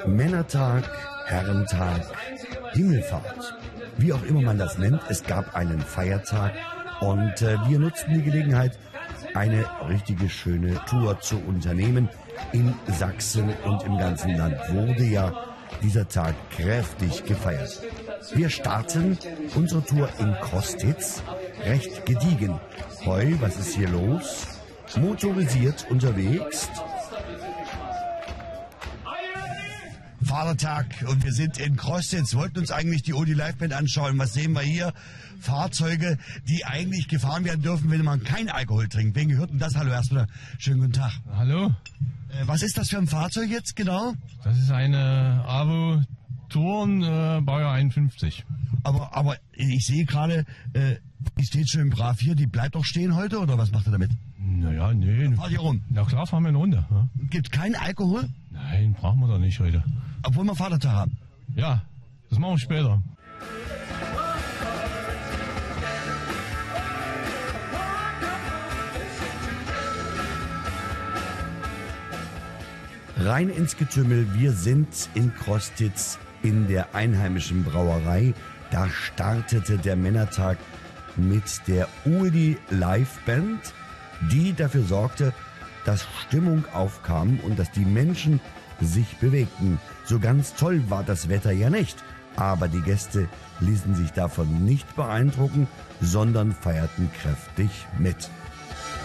Männertag, Herrentag, Himmelfahrt. Wie auch immer man das nennt, es gab einen Feiertag und wir nutzten die Gelegenheit, eine richtige schöne Tour zu unternehmen. In Sachsen und im ganzen Land wurde ja dieser Tag kräftig gefeiert. Wir starten unsere Tour in Crostitz, recht gediegen. Heu, was ist hier los? Motorisiert unterwegs. Vatertag und wir sind in Crostitz, wollten uns eigentlich die Odi Liveband anschauen. Was sehen wir hier? Fahrzeuge, die eigentlich gefahren werden dürfen, wenn man keinen Alkohol trinkt. Wen gehört denn das? Hallo erstmal. Schönen guten Tag. Hallo. Was ist das für ein Fahrzeug jetzt genau? Das ist eine Avo Touren Baujahr 51. Aber ich sehe gerade, die steht schön brav hier. Die bleibt doch stehen heute oder was macht ihr damit? Naja, nee. Fahrt ihr rum? Na klar, fahren wir eine Runde. Ja? Gibt keinen Alkohol? Nein, brauchen wir doch nicht heute. Obwohl wir Vatertag haben. Ja, das machen wir später. Rein ins Getümmel, wir sind in Crostitz in der einheimischen Brauerei. Da startete der Männertag mit der Udi Liveband, die dafür sorgte, dass Stimmung aufkam und dass die Menschen sich bewegten. So ganz toll war das Wetter ja nicht, aber die Gäste ließen sich davon nicht beeindrucken, sondern feierten kräftig mit.